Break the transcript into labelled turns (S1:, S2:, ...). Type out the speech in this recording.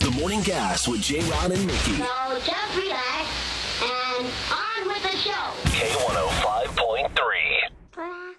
S1: The Morning Gas with J-Rod and Mickey.
S2: So just relax and on with the show.
S1: K105.3.